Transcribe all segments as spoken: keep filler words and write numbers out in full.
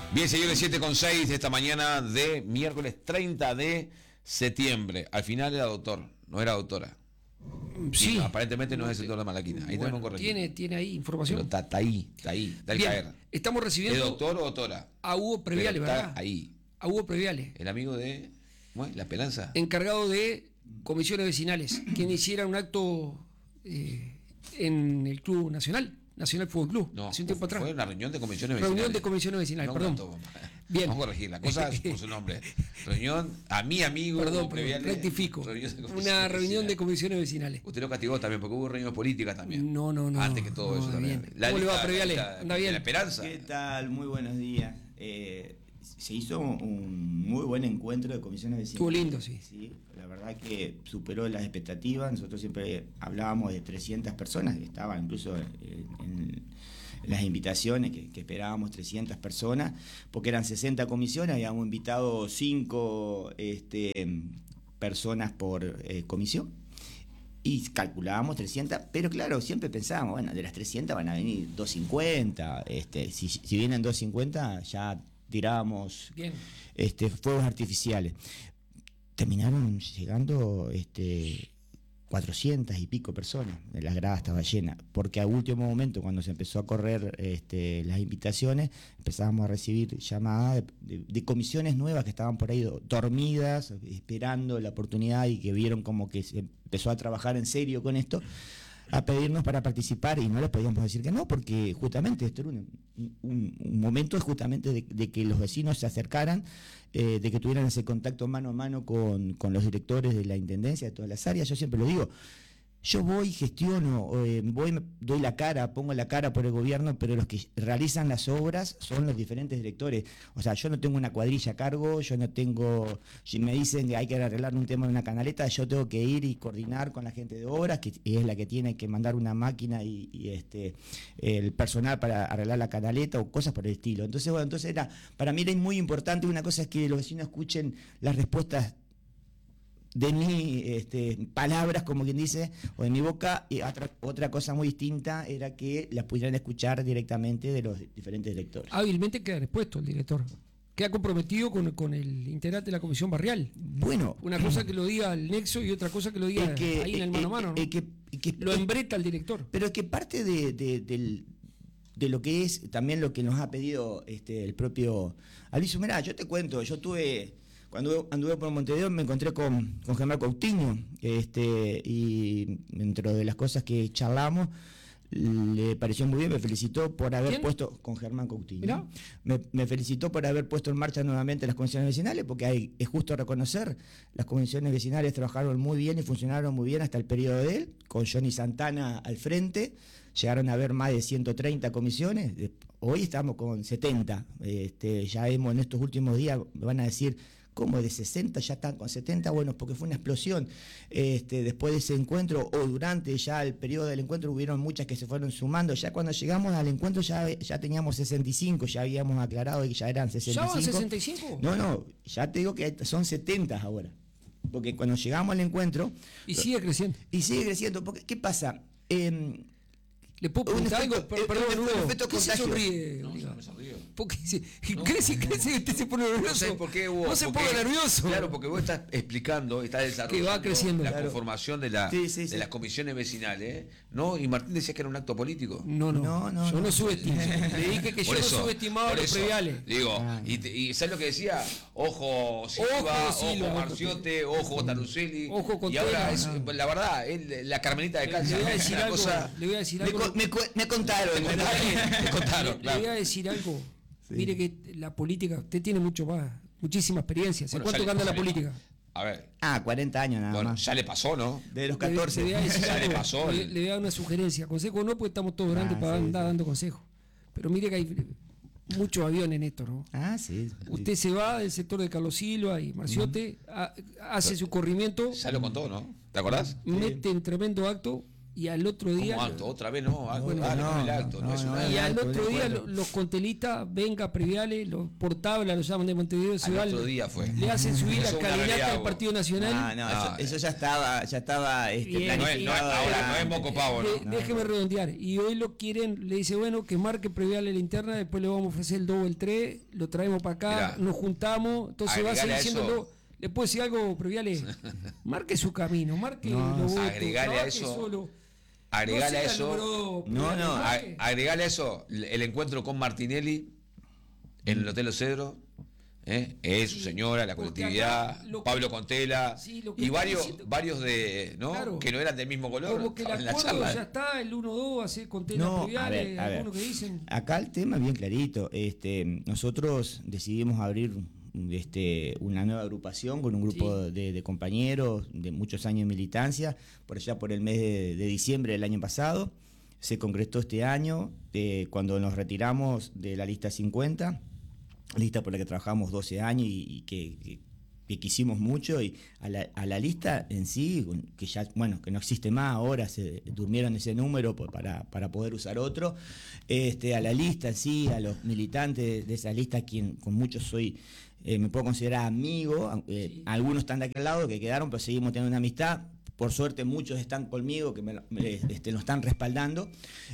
Bien, señores, siete con seis de esta mañana de miércoles treinta de septiembre. Al final era doctor, no era doctora. Sí. Y aparentemente no es el sector de Malaquina. Ahí Bueno, tenemos que corregir. Tiene, tiene ahí información. Pero está, está ahí, está ahí, está al Bien, caer. estamos recibiendo ¿Es doctor o doctora? a Hugo Previale, Pero está ¿verdad? ahí. A Hugo Previale, El amigo de ¿cómo es? La Esperanza. encargado de comisiones vecinales, quien hiciera un acto eh, en el Club Nacional, Nacional Fútbol Club, No, hace un tiempo atrás. fue una reunión de comisiones vecinales. Reunión de comisiones vecinales, No, perdón. no, Bien. Vamos a corregir la cosa por su nombre. Reunión a mi amigo. Perdón, Hugo perdón, Previale, rectifico. reunión de comisiones Una reunión vecinales. de comisiones vecinales. Usted lo castigó también, porque hubo reuniones políticas también. No, no, no. Antes que todo no, eso también. bien. La ¿Cómo le va, lista- Previale? la- ¿Anda de bien? La Esperanza. ¿Qué tal? Muy buenos días. Eh, se hizo un muy buen encuentro de comisiones vecinales. Estuvo lindo, sí. Sí, la verdad que superó las expectativas. Nosotros siempre hablábamos de trescientas personas, que estaban incluso en, en las invitaciones, que, que esperábamos trescientas personas, porque eran sesenta comisiones, habíamos invitado cinco este, personas por eh, comisión. Y calculábamos trescientas, pero claro, siempre pensábamos, bueno, de las trescientas van a venir doscientos cincuenta, este, si, si vienen doscientos cincuenta ya tirábamos Bien. este, fuegos artificiales. Terminaron llegando este, cuatrocientas y pico personas, la grada estaba llena, porque a último momento, cuando se empezó a correr este, las invitaciones, empezábamos a recibir llamadas de, de, de comisiones nuevas que estaban por ahí dormidas, esperando la oportunidad y que vieron como que se empezó a trabajar en serio con esto, a pedirnos para participar y no les podíamos decir que no, porque justamente esto era un, un, un momento justamente de, de que los vecinos se acercaran, eh, de que tuvieran ese contacto mano a mano con, con los directores de la intendencia de todas las áreas. Yo siempre lo digo, yo voy, gestiono, eh, voy, doy la cara, pongo la cara por el gobierno, pero los que realizan las obras son los diferentes directores. O sea, yo no tengo una cuadrilla a cargo, yo no tengo, si me dicen que hay que arreglar un tema de una canaleta, yo tengo que ir y coordinar con la gente de obras, que es la que tiene que mandar una máquina y, y este el personal para arreglar la canaleta o cosas por el estilo. Entonces, bueno, entonces era, para mí era muy importante. Una cosa es que los vecinos escuchen las respuestas de mi este, palabras, como quien dice, o de mi boca, y otra, otra cosa muy distinta era que las pudieran escuchar directamente de los diferentes directores. Hábilmente queda expuesto el director. Queda comprometido con, con el integrante de la comisión barrial. Bueno, Una cosa que lo diga el nexo y otra cosa que lo diga es que, ahí en el mano a mano, ¿no? es que, es que, Lo embreta el director. pero es que parte de, de, del, de lo que es también lo que nos ha pedido este, el propio Alicio. Mirá, yo te cuento, yo tuve... Cuando anduve por Montevideo me encontré con, con Germán Coutinho, este, y dentro de las cosas que charlamos, le pareció muy bien, me felicitó por haber ¿Quién? puesto, con Germán Coutinho, Mirá. me, me felicitó por haber puesto en marcha nuevamente las comisiones vecinales, porque hay, es justo reconocer, las comisiones vecinales trabajaron muy bien y funcionaron muy bien hasta el periodo de él, con Johnny Santana al frente, llegaron a haber más de ciento treinta comisiones, hoy estamos con setenta, este, ya hemos en estos últimos días, me van a decir, como de sesenta ya están con setenta, bueno, porque fue una explosión. Este, después de ese encuentro, o durante ya el periodo del encuentro, hubieron muchas que se fueron sumando. Ya cuando llegamos al encuentro ya, ya teníamos sesenta y cinco, ya habíamos aclarado que ya eran sesenta y cinco. ¿Ya van sesenta y cinco? No, no, ya te digo que son setenta ahora. Porque cuando llegamos al encuentro... Y sigue creciendo. Y sigue creciendo, porque ¿qué pasa? Eh, ¿Le puedo Un preguntar efecto- algo? Per- un Perdón, efecto- Hugo. un efecto ¿Qué se contagio. sonríe? No, Diga? yo me sonrío. ¿Por qué se, No. crece, crece, usted se pone nervioso? No sé por qué hubo. No se porque- ponga nervioso. Claro, porque vos estás explicando, estás desarrollando Que va creciendo. la Claro. conformación de, la, Sí, sí, de sí. las comisiones vecinales, ¿no? Y Martín decía que era un acto político. No, no, No, no, yo no, no. subestimo. Le dije que yo Por no eso, subestimaba por a los eso, previales. Digo, Ah. y, te- y ¿sabes lo que decía? Ojo Silva, Ojo, ojo, Silva, Marciote, ojo Tarucelli. Ojo y ahora, Contreras. es, la verdad, es la Carmelita de Le, Calza. le voy a decir una algo. cosa- Le voy a decir me, algo. co- me, cu- me contaron. Te contaron, te contaron, Le claro. voy a decir algo. Sí. Mire que la política, usted tiene mucho más, muchísima experiencia. ¿Hace Bueno, cuánto ya que anda le- la ya le- política? A ver, Ah, cuarenta años nada bueno, más. ya le pasó, ¿no? De los Le- catorce. Le, voy a decir Ya le algo. pasó Le, el- le voy a dar una sugerencia. Consejo no, porque estamos todos grandes Ah, para sí, andar sí. dando consejos. Pero mire que hay muchos aviones en esto, ¿no? Ah, sí. Usted se va del sector de Carlos Silva y Marciote, ha- hace su corrimiento, Ya lo contó, ¿no? ¿Te acordás? mete en tremendo acto Y al otro día. ¿Cómo acto? Otra vez no, acto, Bueno, dale, no, con el acto, no, no, es un no, acto. Y al estoy otro de día acuerdo. lo- los contelistas, venga Previales, los por tabla, lo llaman de Montevideo, se Al van, otro día fue. le hacen subir la Eso es una caminata realidad, del vos. Partido Nacional. Ah, no, No, eso, eso ya estaba, ya estaba este, Bien, No es- no es- planificado. ahora no es antes. moco pavo, ¿no? De- déjeme redondear. Y hoy lo quieren, le dice, bueno, que marque Previales la interna, después le vamos a ofrecer el dos o el tres, lo traemos para acá, Mirá. nos juntamos, entonces va a seguir Agregale a siendo eso. el dos. ¿Le puedo decir algo, Previales? Marque su camino, marque No, los votos, agregale a trabaje eso. solo. Agregale No a sea eso. número dos, No, Previales, no, A- marque. agregale a eso el encuentro con Martinelli en el Hotel Los Cedros, ¿eh? Es su Sí, señora, la porque colectividad, acá lo que- Pablo Contela Sí, lo que y está varios, diciendo- varios de, ¿no? Claro. Que no eran del mismo color. Como que el estaban en la acuerdo charla. ya está, el uno dos, hace con telas No, a Previales, ver, a ver. algunos que dicen. Acá el tema es bien clarito. Este, nosotros decidimos abrir este, una nueva agrupación con un grupo Sí. de, de compañeros de muchos años de militancia, por allá por el mes de, de diciembre del año pasado. Se concretó este año, eh, cuando nos retiramos de la lista cincuenta, lista por la que trabajamos doce años y, y que, que- que quisimos mucho, y a la, a la lista en sí, que ya, bueno, que no existe más ahora, se durmieron ese número por- para, para poder usar otro, este, a la lista en sí, a los militantes de esa lista, quien con muchos soy, eh, me puedo considerar amigo, eh, Sí. algunos están de aquel lado que quedaron, pero seguimos teniendo una amistad. Por suerte muchos están conmigo, que me, lo- me- este, nos están respaldando.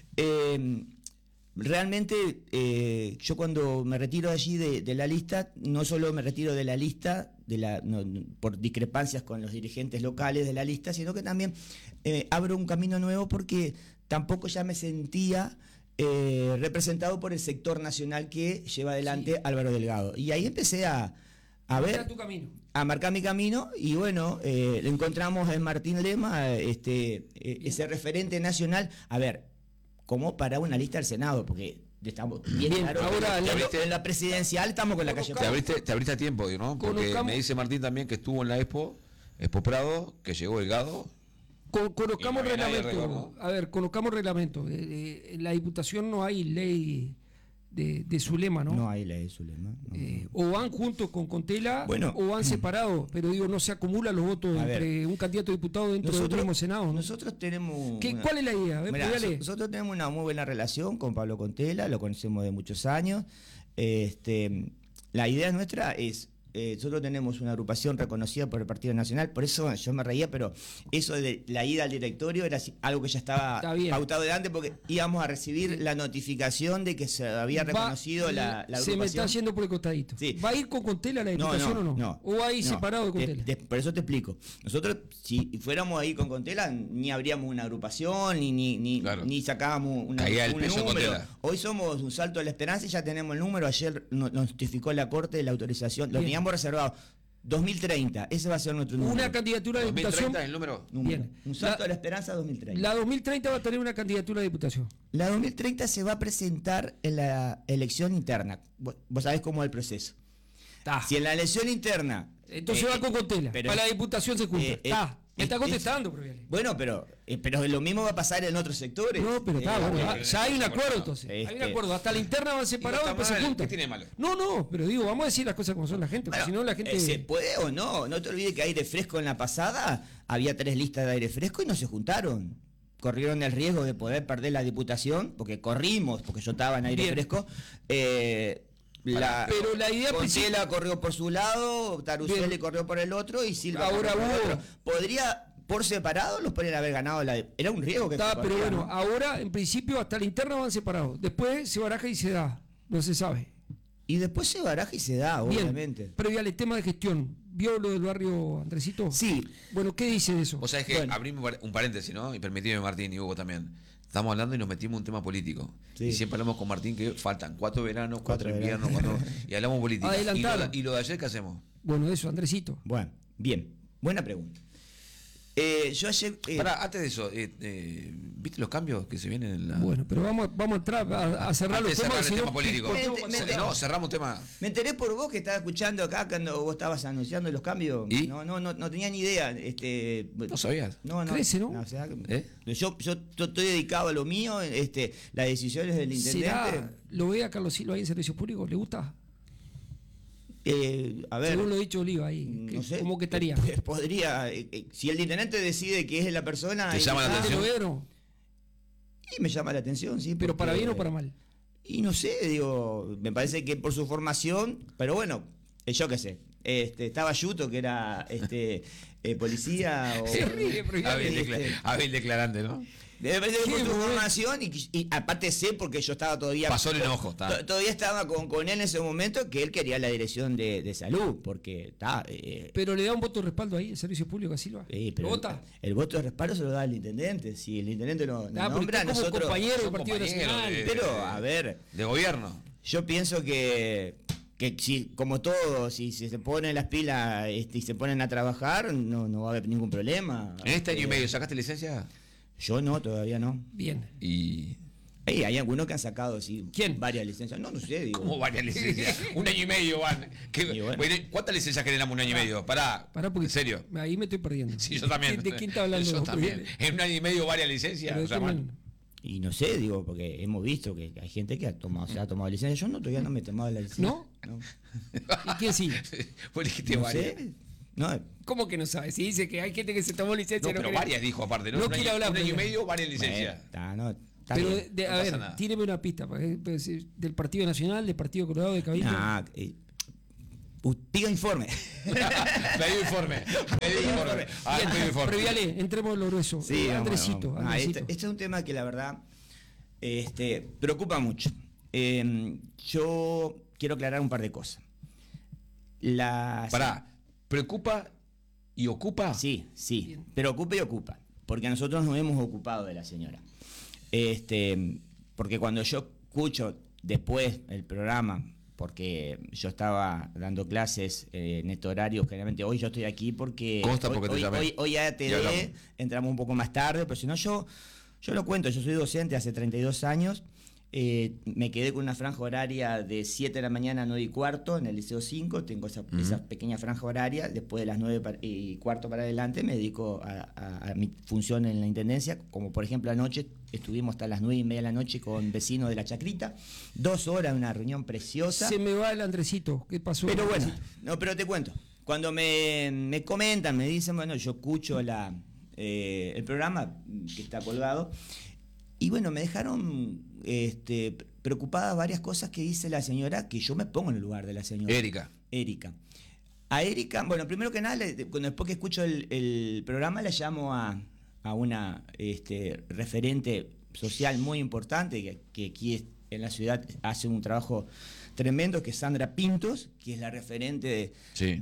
Eh, Realmente eh, yo cuando me retiro de allí de, de la lista, no solo me retiro de la lista de la, no, no, por discrepancias con los dirigentes locales de la lista, sino que también eh, abro un camino nuevo porque tampoco ya me sentía eh, representado por el sector nacional que lleva adelante Sí. Álvaro Delgado. Y ahí empecé a, a ver Marca tu camino. a marcar mi camino y bueno, eh, lo encontramos en Martín Lema, este, eh, ese referente nacional, a ver, como para una lista del Senado, porque estamos bien, Bien, claro, ahora en, la- la, en la presidencial estamos con la calle Te Pau. abriste, te abriste a tiempo, ¿no? Porque Conozcamos- me dice Martín también que estuvo en la Expo, Expo Prado, que llegó Delgado. Con- conozcamos Y no había nadie reglamento. alrededor, ¿no? A ver, conozcamos reglamento. Eh, eh, en la Diputación no hay ley de, de su lema, ¿no? No hay ley de Zulema. no. Eh, o van juntos con Contela Bueno. o van separados, pero digo, no se acumulan los votos A ver. entre un candidato a diputado dentro del mismo Senado, ¿no? nosotros tenemos... ¿Qué- una- ¿Cuál es la idea? A ver, Mirá, Previales. so- nosotros tenemos una muy buena relación con Pablo Contela, lo conocemos de muchos años. Este, la idea nuestra es, eh, nosotros tenemos una agrupación reconocida por el Partido Nacional, por eso yo me reía, pero eso de la ida al directorio era si- algo que ya estaba Está bien. pautado de antes, porque íbamos a recibir Sí. la notificación de que se había Va- reconocido la, la Se me está agrupación. yendo por el costadito. Sí. ¿Va a ir con Contela a la No, Diputación no, o no? no. ¿O va a ir no. separado de De- Contela? de- por eso te explico. Nosotros, si fuéramos ahí con Contela, ni habríamos una agrupación, ni, ni, ni, Claro. ni sacábamos una, Caía el un peso número. Contela. Hoy somos un salto de la esperanza y ya tenemos el número. Ayer nos notificó la Corte de la autorización. Lo Bien. teníamos reservado. dos mil treinta, ese va a ser nuestro número. Una candidatura de dos mil Diputación. treinta es el número. Número. Bien. Un salto La- de la esperanza dos mil treinta. La dos mil treinta va a tener una candidatura de Diputación. La dos mil treinta se va a presentar en la elección interna. Vos, vos sabés cómo es el proceso. Ta. Si en la elección interna... Entonces eh, va con Contela. pero- Para la Diputación se cumple. eh, eh, Ta. Me está es- contestando, Previales. Bueno, pero, eh, pero lo mismo va a pasar en otros sectores. No, pero está, Eh, bueno, eh, ya hay un acuerdo entonces. Hay un Este- acuerdo. Hasta la interna van separados y Y no después está se mal, juntan. ¿qué tiene de malo? No, no, pero digo, vamos a decir las cosas como son la gente, porque Bueno, si no la gente. eh, ¿se puede o no? No te olvides que aire fresco en la pasada había tres listas de aire fresco y no se juntaron. Corrieron el riesgo de poder perder la diputación, porque corrimos, porque yo estaba en aire Bien. fresco. Eh, la, Pero la idea Contela corrió por su lado, Tarucelli Bien. corrió por el otro y Silva Ahora corrió por el hubo- otro. Podría, por separado, los podrían haber ganado. La, era un riesgo que Está, se pero corría, bueno, ¿no? ahora en principio hasta la interna van separados. Después se baraja y se da. No se sabe. Y después se baraja y se da, Bien. obviamente. Previo al tema de gestión. ¿Vio lo del barrio Andresito? Sí, Bueno, ¿qué dice de eso? Vos sabés que Bueno. abrimos un paréntesis, ¿no? Y permitime, Martín y Hugo también. Estamos hablando y nos metimos en un tema político. Sí. Y siempre hablamos con Martín que faltan cuatro veranos, cuatro, Cuatro inviernos, veranos. cuatro... y hablamos política. Y lo, Adelantado. de, y lo de ayer, ¿qué hacemos? Bueno, eso, Andresito. bueno, bien. Buena pregunta. Eh, yo ayer... eh, Pará, antes de eso, eh, eh, ¿viste los cambios que se vienen en la... Bueno, pero vamos, vamos a entrar a, a cerrar Antes los de temas. cerrar el si no, tema político. ¿por qué Mente- vamos a mente- cerrar? No, cerramos tema. Me enteré por vos que estabas escuchando acá cuando vos estabas anunciando los cambios. ¿Y? No, no, no, no tenía ni idea. Este, No sabías. no, no. Crece, ¿no? o sea, que- ¿Eh? yo, yo, yo estoy dedicado a lo mío, este, las decisiones del intendente. ¿Será, ¿Lo ve a Carlos Silva ahí en Servicios Públicos? ¿Le gusta? Eh, a ver, Según lo dicho Oliva ahí. que- no sé. ¿Cómo que estaría? eh, Podría, eh, eh, si el intendente decide que es la persona. ¿Te eh, llama la quizás- ¿Te atención? lo ve o no? Y me llama la atención, sí. ¿Pero porque- para bien o para mal? Y no sé, digo, me parece que por su formación, pero bueno, eh, yo qué sé. Este, estaba Yuto, que era este eh, policía. O, Se ríe, pero ya Hábil, este, decla- hábil declarante, ¿no? me parece que por Qué su bueno. formación, y, y aparte sé porque yo estaba todavía. Pasó el enojo, está. to- Todavía estaba con, con él en ese momento, que él quería la dirección de, de salud, porque está. Eh, Pero le da un voto de respaldo ahí, el servicio público a Silva. eh, pero ¿Lo vota? El, el voto de respaldo se lo da el intendente. Si el intendente lo, lo Ah, porque nombra, está como nosotros. compañero del son Partido compañeros Nacional. de- Pero, a ver. De gobierno. Yo pienso que, que si, como todos, si, si se ponen las pilas este, y se ponen a trabajar, no, no va a haber ningún problema. En este año y Eh, medio, ¿sacaste licencia? Yo no, todavía no. Bien. Y. Ey, hay algunos que han sacado sí, ¿Quién? varias licencias. No, no sé, digo. ¿Cómo varias licencias? Un año y medio van. ¿Qué- Y bueno. bueno, ¿Cuántas licencias generamos un año y medio? Pará. Pará porque ¿En serio? ahí me estoy perdiendo. Sí, yo también. ¿De, de quién está hablando? Yo también. Pero En un año y medio varias licencias. ¿de O sea, quién man- hablan? Y no sé, digo, porque hemos visto que hay gente que ha tomado, se ha tomado licencia. Yo no, todavía no me he tomado la licencia. ¿No? No, ¿Y quién sí? Vos dijiste no varias. sé. No, ¿Cómo que no sabe? Si dice que hay gente que se tomó licencia. No, pero quiere- varias dijo aparte, ¿no? No un quiere año, hablar, un año y pero- medio, varias licencias. eh, está, no, está Pero, bien. de- a no pasa ver, nada. tíreme una pista. porque, pues, del Partido Nacional, del Partido Colorado, de Cabildo. Nah, eh, u- pido informe. Pedido informe. Pedido informe. Ah, Bien, pedido informe. previale, entremos a lo grueso. Sí, vamos, Andresito, vamos. Ah, Andresito. este, este es un tema que la verdad este, preocupa mucho. Eh, yo quiero aclarar un par de cosas. La, Pará, ¿preocupa y ocupa? Sí, sí, Bien. preocupa y ocupa, porque nosotros nos hemos ocupado de la señora. Este, porque cuando yo escucho después el programa, porque yo estaba dando clases eh, en este horario, generalmente hoy yo estoy aquí porque Consta hoy, porque te hoy, llamé. hoy, hoy a Ya hablamos. T D entramos un poco más tarde, pero si no yo, yo lo cuento, yo soy docente hace treinta y dos años. Eh, me quedé con una franja horaria de siete de la mañana a nueve y cuarto en el Liceo cinco, tengo esa, Ujú. esa pequeña franja horaria, después de las nueve pa- y cuarto para adelante me dedico a, a- a mi función en la Intendencia, como por ejemplo anoche estuvimos hasta las nueve y media de la noche con vecinos de La Chacrita, dos horas, una reunión preciosa. Se me va el Andresito. ¿Qué pasó? Pero bueno, Andresito? no, pero te cuento. Cuando me, me comentan, me dicen, bueno, yo escucho la, eh, el programa que está colgado, y bueno, me dejaron este, preocupadas varias cosas que dice la señora, que yo me pongo en el lugar de la señora. Erika. Erika. A Erika, bueno, primero que nada, le- cuando después que escucho el, el programa, la llamo a, a una este, referente social muy importante, que, que aquí es- en la ciudad hace un trabajo tremendo, que es Sandra Pintos, que es la referente de- Sí.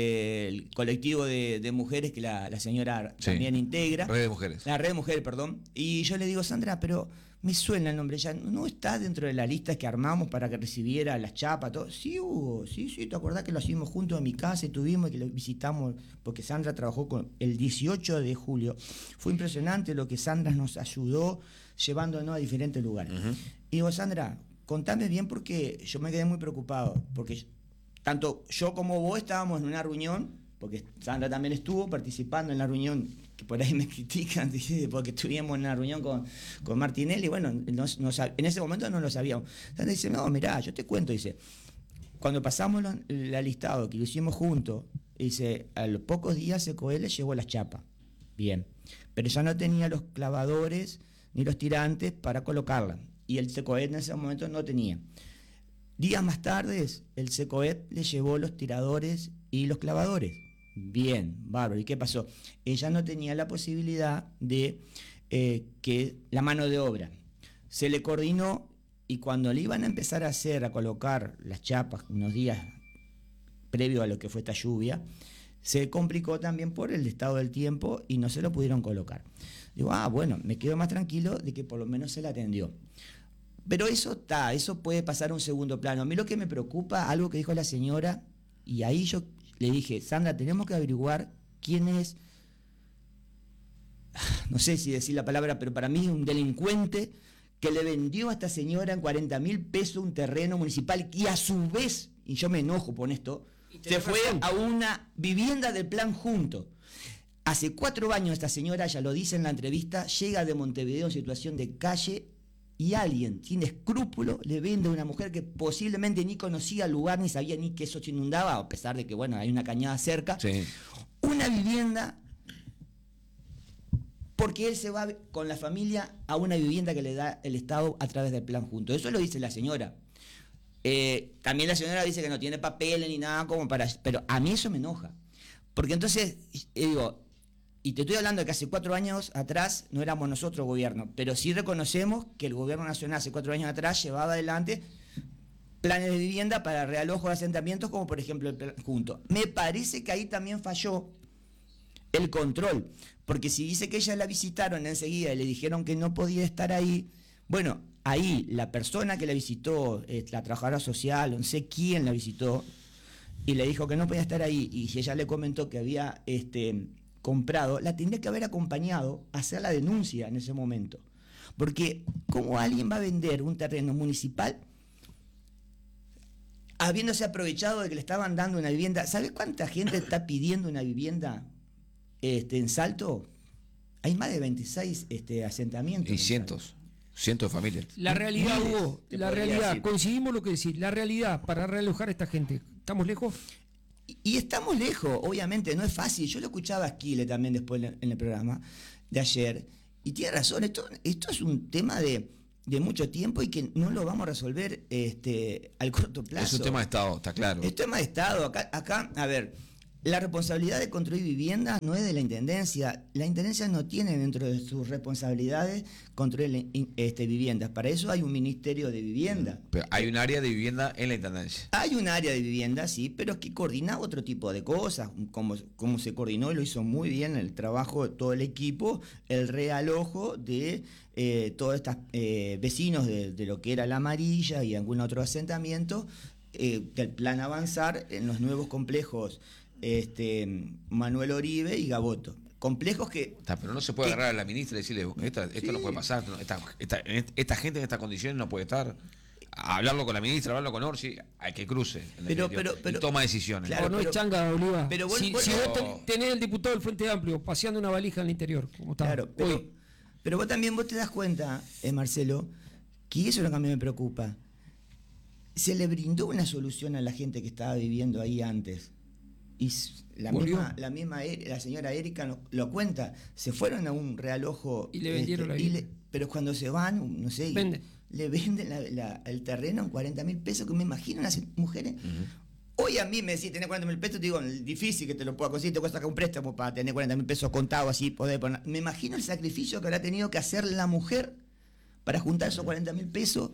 del colectivo de, de mujeres que la, la señora Sí. también integra. Red de mujeres. La red de mujeres, perdón. Y yo le digo, Sandra, pero me suena el nombre, ya no está dentro de la lista que armamos para que recibiera las chapas, todo. Sí, Hugo, sí, sí, ¿te acordás que lo hicimos juntos en mi casa y tuvimos y que lo visitamos? Porque Sandra trabajó con el dieciocho de julio. Fue impresionante lo que Sandra nos ayudó llevándonos a diferentes lugares. Ujú. Y digo, Sandra, contame bien porque yo me quedé muy preocupado, porque yo- tanto yo como vos estábamos en una reunión, porque Sandra también estuvo participando en la reunión, que por ahí me critican, dice, porque estuvimos en una reunión con, con Martinelli, bueno, no- no sab- en ese momento no lo sabíamos. Sandra dice, no, mirá, yo te cuento, dice, cuando pasamos la, la listado, que lo hicimos juntos, dice, a los pocos días Secoe le llevó las chapas, bien, pero ya no tenía los clavadores ni los tirantes para colocarla, y el Secoe en ese momento no tenía. Días más tarde, el Secoet le llevó los tiradores y los clavadores. Bien, bárbaro. ¿Y qué pasó? Ella no tenía la posibilidad de eh, que la mano de obra. Se le coordinó y cuando le iban a empezar a hacer, a colocar las chapas unos días previo a lo que fue esta lluvia, se complicó también por el estado del tiempo y no se lo pudieron colocar. Digo, ah, bueno, me quedo más tranquilo de que por lo menos se la atendió. Pero eso está, eso puede pasar a un segundo plano. A mí lo que me preocupa, algo que dijo la señora, y ahí yo le dije, Sandra, tenemos que averiguar quién es, no sé si decir la palabra, pero para mí es un delincuente que le vendió a esta señora en cuarenta mil pesos un terreno municipal y a su vez, y yo me enojo con esto, Y se tenés fue razón. a una vivienda del plan junto. Hace cuatro años esta señora, ya lo dice en la entrevista, llega de Montevideo en situación de calle y alguien, sin escrúpulo, le vende a una mujer que posiblemente ni conocía el lugar, ni sabía ni que eso se inundaba, a pesar de que, bueno, hay una cañada cerca, Sí. una vivienda porque él se va con la familia a una vivienda que le da el Estado a través del plan junto. Eso lo dice la señora. Eh, también la señora dice que no tiene papeles ni nada como para... Pero a mí eso me enoja. Porque entonces, eh, digo, y te estoy hablando de que hace cuatro años atrás no éramos nosotros gobierno, pero sí reconocemos que el gobierno nacional hace cuatro años atrás llevaba adelante planes de vivienda para realojo de asentamientos, como por ejemplo el plan junto. Me parece que ahí también falló el control, porque si dice que ella la visitaron enseguida y le dijeron que no podía estar ahí, bueno, ahí la persona que la visitó, eh, la trabajadora social, no sé quién la visitó, y le dijo que no podía estar ahí, y si ella le comentó que había este, comprado, la tendría que haber acompañado a hacer la denuncia en ese momento. Porque, ¿cómo alguien va a vender un terreno municipal habiéndose aprovechado de que le estaban dando una vivienda? ¿Sabes cuánta gente está pidiendo una vivienda este, en Salto? Hay más de veintiséis este, asentamientos. Y cientos, cientos de familias. La realidad, Miles, Hugo, te la podría realidad, decir. coincidimos lo que decís, la realidad para realojar a esta gente, ¿estamos lejos? Y, y estamos lejos, obviamente, no es fácil. Yo lo escuchaba a Esquile también después en en el programa de ayer, y tiene razón, esto, esto es un tema de, de mucho tiempo y que no lo vamos a resolver este, al corto plazo. Es un tema de Estado, está claro. Es tema de Estado. Acá, acá, a ver, la responsabilidad de construir viviendas no es de la Intendencia. La Intendencia no tiene dentro de sus responsabilidades construir este, viviendas. Para eso hay un Ministerio de Vivienda. Pero hay un área de vivienda en la Intendencia. Hay un área de vivienda, sí, pero es que coordina otro tipo de cosas, como, como se coordinó y lo hizo muy bien el trabajo de todo el equipo, el realojo de eh, todos estos eh, vecinos de, de lo que era La Amarilla y algún otro asentamiento, eh, del plan Avanzar en los nuevos complejos este, Manuel Oribe y Gaboto. Complejos que... Está, pero no se puede que- agarrar a la ministra y decirle, esta, esto Sí. no puede pasar, no, esta, esta, esta gente en estas condiciones no puede estar. A hablarlo con la ministra, hablarlo con Orsi, hay que cruce. en Pero- definitiva, pero- pero- y toma decisiones. Claro, o no pero- es changa, Oliva. pero vos- si vos- si pero- vos ten- tenés el diputado del Frente Amplio paseando una valija en el interior, como está Claro, pero, hoy. pero vos también vos te das cuenta, eh, Marcelo, que eso es lo que a mí me preocupa. Se le brindó una solución a la gente que estaba viviendo ahí antes. Y s- la Volvió. misma, la misma E- la señora Erika lo, lo cuenta. Se fueron a un realojo. Y le vendieron la y vivienda. le- Pero cuando se van, no sé, y Venden. le venden la- la- el terreno en cuarenta mil pesos, que me imagino las mujeres. Hoy a mí me decís, tenés cuarenta mil pesos, te digo, difícil que te lo pueda conseguir, te cuesta sacar un préstamo para tener cuarenta mil pesos contados así, poder poner. Me imagino el sacrificio que habrá tenido que hacer la mujer para juntar esos cuarenta mil pesos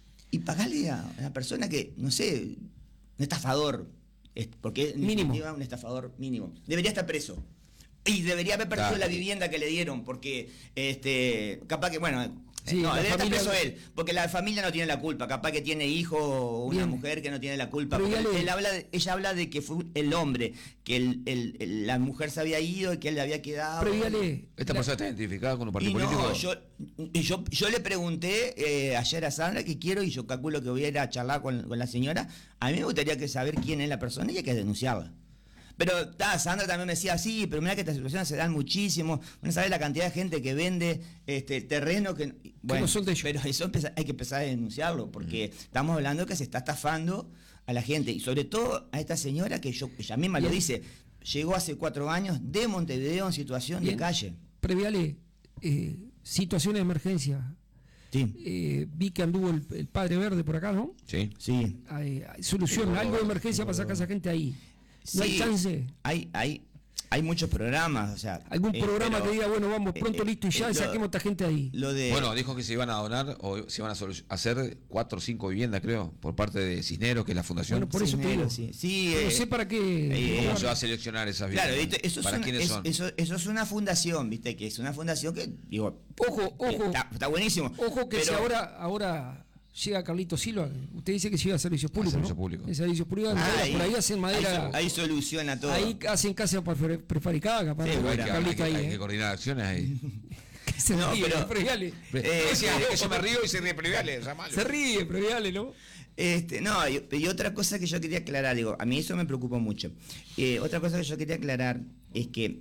y pagarle a una persona que, no sé, un estafador, es- porque en Mínimo. definitiva un estafador mínimo. Debería estar preso. Y debería haber perdido Claro. la vivienda que le dieron, porque este capaz que, bueno, Sí, no, la debe estar familia- preso él, porque la familia no tiene la culpa, capaz que tiene hijo o una Bien. mujer que no tiene la culpa. Pero porque ya le- él habla de- ella habla de que fue el hombre, que el- el- el- la mujer se había ido y que él le había quedado. Pero dígale, ¿Esta la- persona está identificada con un partido Y político? no, yo, y yo, yo le pregunté eh, ayer a Sandra que quiero, y yo calculo que voy a ir a charlar con, con la señora. A mí me gustaría que saber quién es la persona y hay que denunciarla. Pero ta, Sandra también me decía, sí, pero mira que estas situaciones se dan muchísimo. Bueno, sabes la cantidad de gente que vende este terreno que, bueno, no son de ellos. pero eso empeza- hay que empezar a denunciarlo, porque estamos hablando que se está estafando a la gente, y sobre todo a esta señora que yo, ella misma lo Bien. dice, llegó hace cuatro años de Montevideo en situación Bien. de calle. previale, eh, situaciones de emergencia. Sí, Eh, vi que anduvo el, el Padre Verde por acá, ¿no? Sí. sí. Hay, hay solución, algo de emergencia para sacar a esa gente ahí. No hay Sí, chance. Hay, hay, hay muchos programas, o sea. Algún eh, programa pero, que diga, bueno, vamos pronto, eh, listo y ya, eh, y lo- saquemos a esta gente ahí. Lo de. Bueno, dijo que se iban a donar o se iban a solu- hacer cuatro o cinco viviendas, creo, por parte de Cisneros, que es la fundación. Bueno, por eso te Cisneros, digo. sí. Sí, No eh, sé para qué. eh, ¿Cómo se va a seleccionar esas Claro, viviendas? ¿viste? Eso, es ¿Para una, quiénes es- son? Eso, eso es una fundación, ¿viste? Que es una fundación que, digo, Ojo, ojo, está, está buenísimo. ojo que si pero- ahora, ahora llega Carlito Silva, usted dice que se iba a servicios públicos, servicio ¿no? público. En servicios públicos, de Ah, madera, ahí- por ahí hacen madera, Ahí, ahí soluciona todo. ahí hacen casa prefa- prefabricada, capaz. Sí, de Pero hay, que, hay Carlito que- ahí, hay ¿eh? que coordinar acciones ahí. Que se No, ríe, pero- previale. Eh, Sí, es que yo me río y se ríe, pero dale, llámalo. Se ríe, previale, ¿no? Este, no, y, y otra cosa que yo quería aclarar, digo, a mí eso me preocupa mucho. Eh, otra cosa que yo quería aclarar es que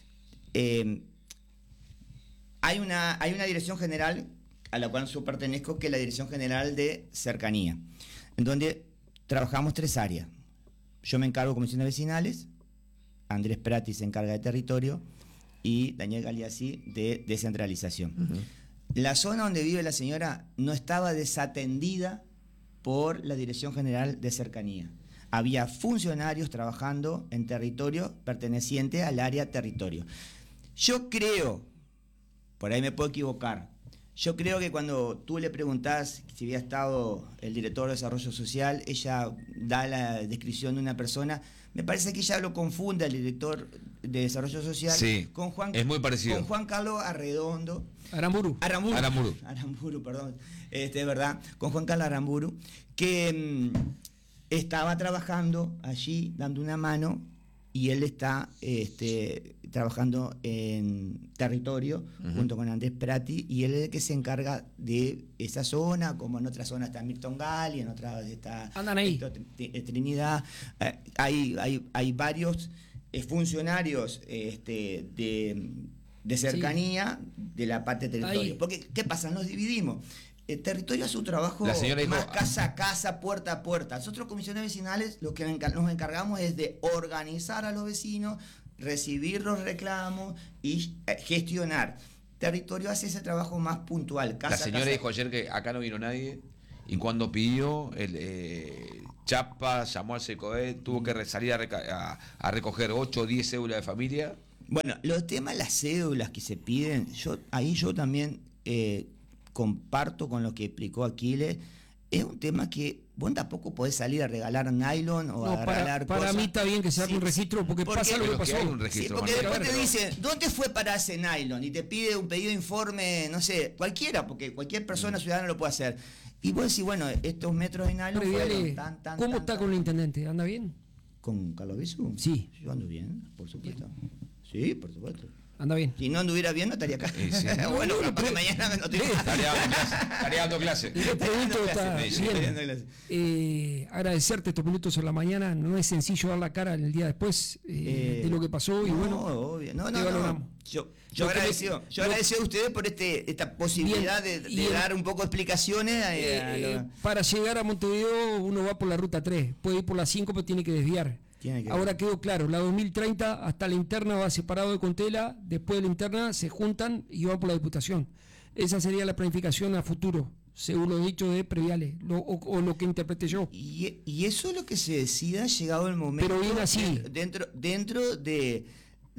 eh, hay, una, hay una dirección general a la cual yo pertenezco, que es la Dirección General de Cercanía, en donde trabajamos tres áreas. Yo me encargo de comisiones vecinales, Andrés Prati se encarga de territorio y Daniel Galeazzi de descentralización. Uh-huh. La zona donde vive la señora no estaba desatendida por la Dirección General de Cercanía. Había funcionarios trabajando en territorio perteneciente al área territorio. Yo creo, por ahí me puedo equivocar, yo creo que cuando tú le preguntás si había estado el director de Desarrollo Social, ella da la descripción de una persona, me parece que ella lo confunde al director de Desarrollo Social sí, con Juan, es muy parecido. con Juan Carlos Arredondo. Aramburu. Aramburu. Aramburu. Aramburu, perdón. Este, es verdad, con Juan Carlos Aramburu, que mmm, estaba trabajando allí, dando una mano, y él está este, trabajando en territorio uh-huh. junto con Andrés Prati, y él es el que se encarga de esa zona, como en otras zonas está Milton Gali, en otras está Andan ahí. Esto, Trinidad. Eh, hay, hay, hay varios eh, funcionarios este, de, de cercanía sí. de la parte de territorio. Ahí. Porque, ¿qué pasa? Nos dividimos. El territorio hace su trabajo dijo, más casa a casa, puerta a puerta. Nosotros, comisiones vecinales, lo que nos encargamos es de organizar a los vecinos, recibir los reclamos y gestionar. Territorio hace ese trabajo más puntual. Casa La señora casa. dijo ayer que acá no vino nadie y cuando pidió, el eh, Chapa llamó al SECOE, tuvo que salir a, reca- a, a recoger ocho o diez cédulas de familia. Bueno, los temas, las cédulas que se piden, yo ahí yo también... Eh, comparto con lo que explicó Aquiles, es un tema que vos tampoco podés salir a regalar nylon o no, a regalar para, para cosas. mí está bien que se haga sí, un registro porque, porque pasa lo que pasó. Que hay un registro, sí, porque Marcelo, después te pero... dicen, ¿dónde fue para ese nylon? Y te pide un pedido de informe, no sé, cualquiera, porque cualquier persona ciudadana lo puede hacer. Y vos decís, bueno, estos metros de nylon Previale, fueron tan, tan, ¿cómo tan, está tan, con el intendente? ¿Anda bien? ¿Con Carlos Bisu? Sí. Yo ando bien, por supuesto. Sí, por supuesto. Anda bien. Si no anduviera bien, no estaría acá. Sí, sí. bueno, no, no, capaz que mañana me no te Estaría dando clase. Estaría dando clase. Le pregunto, está Sí, sí, bien. Eh, agradecerte estos minutos en la mañana. No es sencillo dar la cara en el día después eh, eh, de lo que pasó. Y no, bueno, obvio. No, no, no. Yo, yo agradecido, yo agradecido a ustedes por este esta posibilidad bien, de, de dar un poco de explicaciones. A, eh, a eh, lo... Para llegar a Montevideo uno va por la ruta tres. Puede ir por la cinco, pero tiene que desviar. Ahora quedó claro, la dos mil treinta hasta la interna va separado de Contela, después de la interna se juntan y van por la Diputación. Esa sería la planificación a futuro, según lo dicho de Previales, lo, o, o lo que interprete yo. Y, y eso es lo que se decida llegado el momento. Pero bien así. Dentro, dentro de...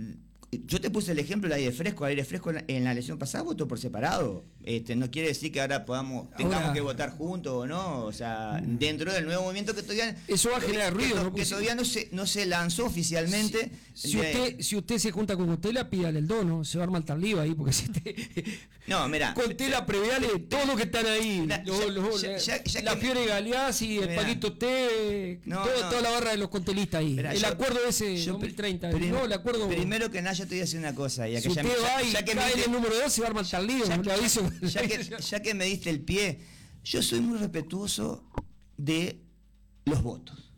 Yo te puse el ejemplo del aire fresco. El aire fresco en la elección pasada votó por separado. Este, no quiere decir que ahora podamos tengamos ahora, que votar juntos o no. O sea, dentro del nuevo movimiento que todavía... Eso va a generar que, ruido. Que, ¿no? que todavía no se, no se lanzó oficialmente. Si, si, usted, si usted se junta con Contela, pídale el dono. Se va a armar tal lío ahí. Porque si te... No, mira. Contela, Previales, todos los que están ahí. La, los, los, ya, ya, ya la que, Fiore Galeazzi, el Paquito T, no, todo, no, toda la barra de los contelistas ahí. Mirá, el yo, acuerdo ese yo, dos mil treinta. Prim, no, el acuerdo... Primero que nada, yo te voy a decir una cosa. Ya si que ya, usted ya, va y ya que cae me, en el número dos, se va a armar tal lío. Ya, lo aviso. Ya que, ya que me diste el pie, yo soy muy respetuoso de los votos.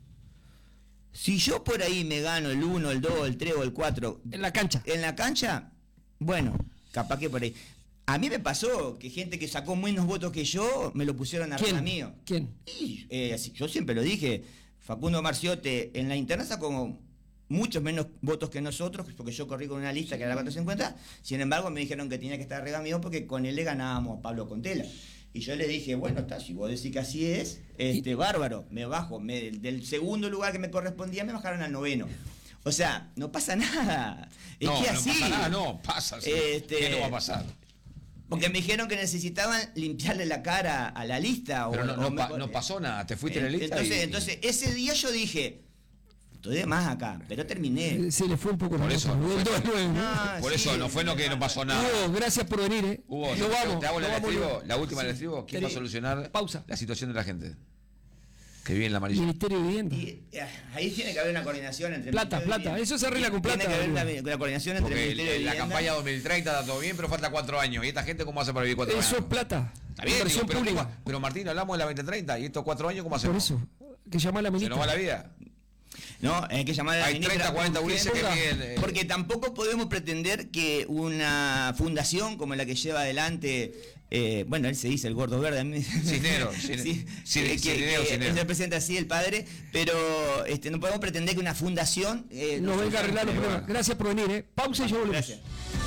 Si yo por ahí me gano el uno, el dos, el tres o el cuatro... En la cancha. En la cancha, bueno, capaz que por ahí... A mí me pasó que gente que sacó menos votos que yo, me lo pusieron arriba mío. ¿Quién? Y, eh, yo siempre lo dije, Facundo Marciote en la interna sacó muchos menos votos que nosotros, porque yo corrí con una lista que era la cuatrocientos cincuenta, sin embargo me dijeron que tenía que estar arriba mío porque con él le ganábamos a Pablo Contela. Y yo le dije, bueno, está, si vos decís que así es, este, bárbaro, me bajo, me, del segundo lugar que me correspondía me bajaron al noveno. O sea, no pasa nada. Es no, que no así. pasa nada, no, pasa. Sí. Este, ¿Qué no va a pasar? Porque me dijeron que necesitaban limpiarle la cara a la lista. Pero o, no, no, o pa, no pasó nada, te fuiste eh, de la lista. Entonces, y, entonces, ese día yo dije, estoy de más acá, pero terminé. Se le fue un poco por eso. No fue, no, por sí, eso no fue no que no pasó nada. Hugo, gracias por venir. ¿eh? Hugo, no vamos, te hago no la, vamos, estribo, la última sí. del estribo. ¿Quién va a solucionar Pausa. la situación de la gente que vive en la amarilla? Ministerio de Vivienda. Y, ahí tiene que haber una coordinación entre plata, plata, eso se arregla con plata. Tiene que haber una, una coordinación entre Porque el Ministerio de la Vivienda. campaña dos mil treinta está todo bien, pero falta cuatro años. ¿Y esta gente cómo hace para vivir cuatro eso años? Eso es plata. Está bien, digo, pero, pública. ¿cómo? Pero Martín, hablamos de la veinte treinta y estos cuatro años, ¿cómo hacemos? Por eso, que llamar a la ministra. ¿Se nos va la vida? No, hay que llamar a la Hay ministra. treinta, cuarenta gurises que piden, eh, porque tampoco podemos pretender que una fundación como la que lleva adelante, eh, bueno, él se dice el gordo verde, a mí Cisnero, sí, sí, que, Cisnero, que, Cisnero. él se presenta así el padre, pero este, no podemos pretender que una fundación eh, nos venga a arreglar los eh, problemas. Gracias por venir, ¿eh? Pausa y yo volvemos. Gracias.